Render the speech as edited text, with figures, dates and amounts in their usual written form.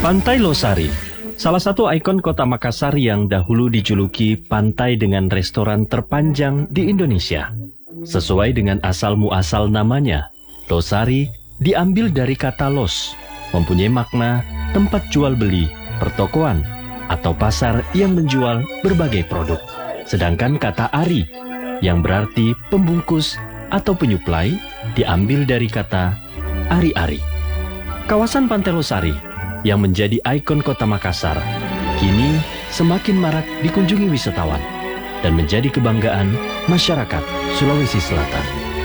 Pantai Losari, salah satu ikon kota Makassar yang dahulu dijuluki pantai dengan restoran terpanjang di Indonesia. Sesuai dengan asal-muasal namanya, Losari diambil dari kata los, mempunyai makna tempat jual beli, pertokoan, atau pasar yang menjual berbagai produk. Sedangkan kata ari, yang berarti pembungkus atau penyuplai, diambil dari kata ari-ari. Kawasan Pantai Losari yang menjadi ikon kota Makassar, kini semakin marak dikunjungi wisatawan dan menjadi kebanggaan masyarakat Sulawesi Selatan.